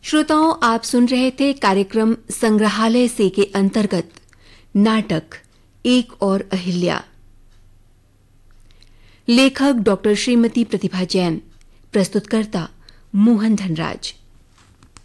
श्रोताओं, आप सुन रहे थे कार्यक्रम संग्रहालय से के अंतर्गत नाटक एक और अहिल्या। लेखक डॉक्टर श्रीमती प्रतिभा जैन, प्रस्तुतकर्ता मोहन धनराज।